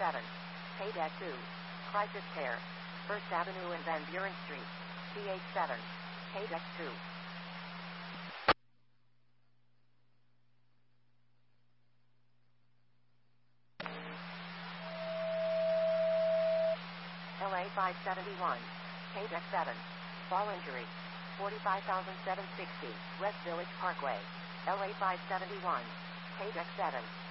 7. Paydeck 2. Crisis Care. First Avenue and Van Buren Street. CH7. Paydeck 2. LA 571. Paydeck 7. Fall injury. 45,760. West Village Parkway. LA 571. Paydeck 7.